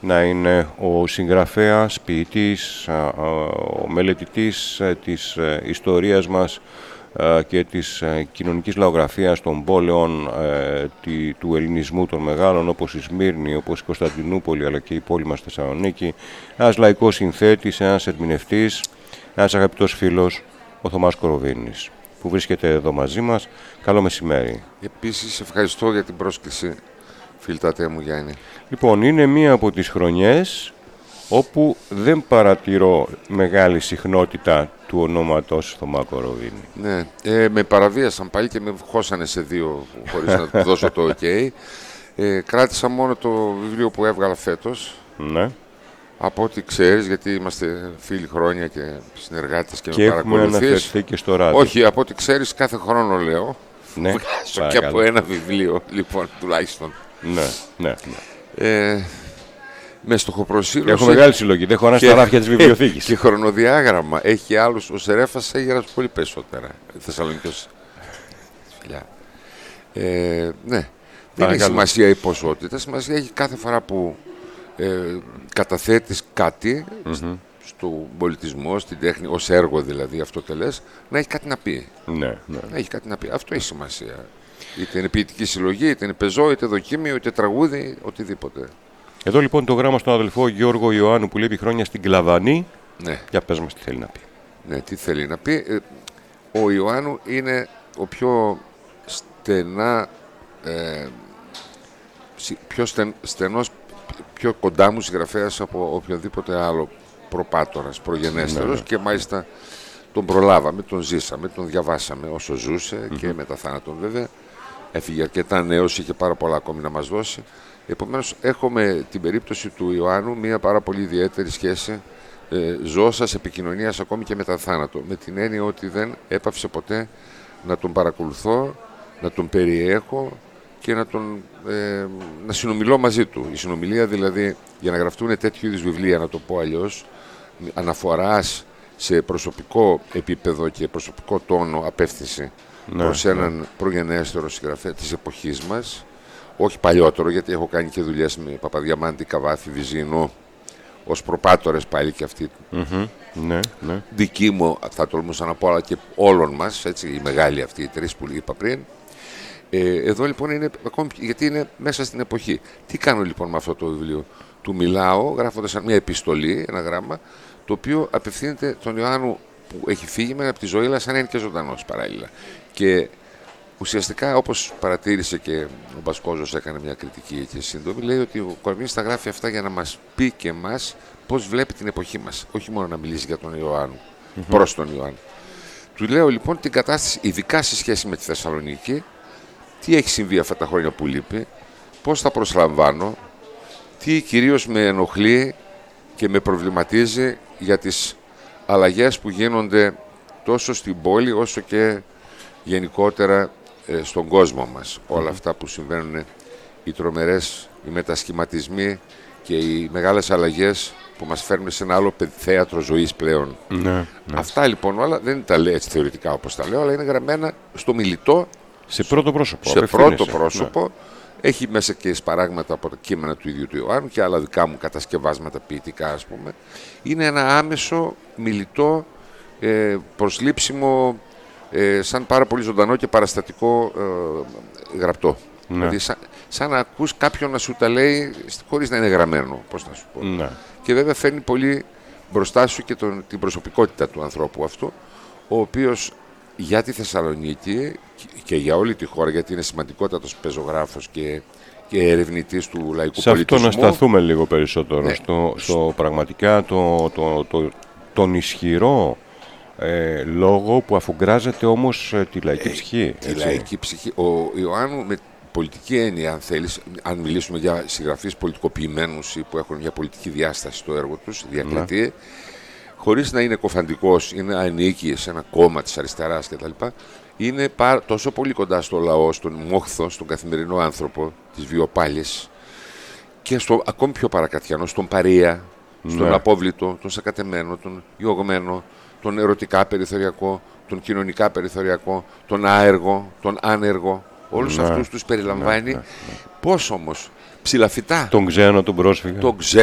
να είναι ο συγγραφέας, ποιητής, ο μελετητής της ιστορίας μας και της κοινωνικής λαογραφίας των πόλεων του ελληνισμού των μεγάλων, όπως η Σμύρνη, όπως η Κωνσταντινούπολη, αλλά και η πόλη μας Θεσσαλονίκη, ένας λαϊκός συνθέτης, ένας ερμηνευτής, ένας αγαπητός φίλος, ο Θωμάς Κοροβίνης, που βρίσκεται εδώ μαζί μας. Καλό μεσημέρι. Επίσης, ευχαριστώ για την πρόσκληση, φίλτατέ μου Γιάννη. Λοιπόν, είναι μία από τις χρονιές όπου δεν παρατηρώ μεγάλη συχνότητα του ονόματος Θωμά Κοροβίνη. Ναι, με παραβίασαν πάλι και με χώσανε σε δύο χωρίς να του δώσω το OK. Κράτησα μόνο το βιβλίο που έβγαλα φέτος. Ναι. Από ό,τι ξέρεις, γιατί είμαστε φίλοι χρόνια και συνεργάτες και με έχουμε παρακολουθείς. αναφερθεί και στο ράδιο. Όχι, από ό,τι ξέρεις, κάθε χρόνο λέω. Ναι, βγάζω και από ένα βιβλίο, λοιπόν, τουλάχιστον. Ναι. Με στοχοπροσήλωση. Έχω μεγάλη συλλογή, δεν έχω ανάσει τα ράφια της βιβλιοθήκης. Και χρονοδιάγραμμα. Έχει άλλους. Ο Σερέφας έγραψε πολύ περισσότερα. Θεσσαλονίκιος. Φιλιά. Ναι. Δεν έχει σημασία η ποσότητα. Σημασία έχει κάθε φορά που καταθέτεις κάτι στον πολιτισμό, στην τέχνη, ως έργο δηλαδή, αυτό και λες, να έχει κάτι να πει. Ναι. Να έχει κάτι να πει. Αυτό έχει σημασία. Είτε είναι ποιητική συλλογή, είτε είναι πεζό, είτε δοκίμιο, είτε τραγούδι, οτιδήποτε. Εδώ λοιπόν το γράμμα στον αδελφό Γιώργο Ιωάννου που λείπει χρόνια στην Κλαβανή. Ναι. Για πες μας τι θέλει να πει. Ναι, τι θέλει να πει. Ο Ιωάννου είναι ο πιο στενά, στενός, πιο κοντά μου συγγραφέας από οποιοδήποτε άλλο προπάτορας, προγενέστερος, και μάλιστα τον προλάβαμε, τον ζήσαμε, τον διαβάσαμε όσο ζούσε και μετά θάνατον βέβαια. Έφυγε αρκετά νέος, είχε πάρα πολλά ακόμη να μας δώσει. Επομένως, έχουμε την περίπτωση του Ιωάννου μια πάρα πολύ ιδιαίτερη σχέση ζώσας επικοινωνίας ακόμη και μετά θάνατο. Με την έννοια ότι δεν έπαυσε ποτέ να τον παρακολουθώ, να τον περιέχω και να συνομιλώ μαζί του. Η συνομιλία δηλαδή, για να γραφτούν τέτοιου είδους βιβλία, να το πω αλλιώς, αναφοράς σε προσωπικό επίπεδο και προσωπικό τόνο απεύθυνση προς έναν προγενέστερο συγγραφέα της εποχής μας. Όχι παλιότερο, γιατί έχω κάνει και δουλειές με Παπαδιαμάντη, Καβάφη, Βυζίνο, ως προπάτορες πάλι και αυτοί. Ναι. Δική μου, θα τολμούσα να πω, αλλά και όλων μας, έτσι, οι μεγάλοι αυτοί, οι τρεις που είπα πριν. Εδώ λοιπόν είναι, ακόμη, γιατί είναι μέσα στην εποχή. Τι κάνω λοιπόν με αυτό το βιβλίο? Του μιλάω γράφοντας μια επιστολή, ένα γράμμα, το οποίο απευθύνεται τον Ιωάννου που έχει φύγει μένα από τη ζωή, αλλά σαν να είναι και ζωντανός παράλληλα. Και ουσιαστικά, όπως παρατήρησε και ο Μπασκόζος, έκανε μια κριτική εκεί σύντομη, λέει ότι ο Κορβίνης τα γράφει αυτά για να μας πει και εμάς πώς βλέπει την εποχή μας. Όχι μόνο να μιλήσει για τον Ιωάννου, προς τον Ιωάννου. Του λέω λοιπόν την κατάσταση, ειδικά σε σχέση με τη Θεσσαλονίκη, τι έχει συμβεί αυτά τα χρόνια που λείπει, πώς θα προσλαμβάνω, τι κυρίως με ενοχλεί και με προβληματίζει για τις αλλαγές που γίνονται τόσο στην πόλη όσο και γενικότερα στον κόσμο μας. Όλα αυτά που συμβαίνουν, οι τρομερές, οι μετασχηματισμοί και οι μεγάλες αλλαγές που μας φέρνουν σε ένα άλλο θέατρο ζωής πλέον. Ναι. Αυτά λοιπόν όλα δεν τα λέει έτσι θεωρητικά όπως τα λέω, αλλά είναι γραμμένα στο μιλητό. Σε πρώτο πρόσωπο. Σε πρώτο πρόσωπο. Ναι. Έχει μέσα και σπαράγματα από τα κείμενα του ίδιου του Ιωάννου και άλλα δικά μου κατασκευάσματα ποιητικά, ας πούμε. Είναι ένα άμεσο μιλητό, προσλήψιμο, σαν πάρα πολύ ζωντανό και παραστατικό γραπτό. Ναι. Δηλαδή σαν να ακούς κάποιον να σου τα λέει χωρίς να είναι γραμμένο, πώς να σου πω. Ναι. Και βέβαια φέρνει πολύ μπροστά σου και την προσωπικότητα του ανθρώπου αυτού, ο οποίος για τη Θεσσαλονίκη και για όλη τη χώρα, γιατί είναι σημαντικότατος πεζογράφος και ερευνητής του λαϊκού πολιτισμού. Σε αυτό να σταθούμε λίγο περισσότερο, ναι. στο πραγματικά τον ισχυρό λόγο που αφουγκράζεται όμως τη λαϊκή ψυχή. Τη λαϊκή ψυχή. Ο Ιωάννου με πολιτική έννοια, αν θέλεις, αν μιλήσουμε για συγγραφείς πολιτικοποιημένους ή που έχουν μια πολιτική διάσταση στο έργο τους, διακριτή, χωρίς να είναι κοφαντικός ή να ανήκει σε ένα κόμμα της αριστεράς κτλ., είναι τόσο πολύ κοντά στο λαό, στον μόχθο, στον καθημερινό άνθρωπο της βιοπάλης και ακόμη πιο παρακατιανό, στον παρεία, στον απόβλητο, τον σακατεμένο, τον ιωγμένο, τον ερωτικά περιθωριακό, τον κοινωνικά περιθωριακό, τον άεργο, τον άνεργο. Όλους αυτούς τους περιλαμβάνει. Πώς όμως? Ψηλαφιτά. Τον ξένο, τον πρόσφυγα.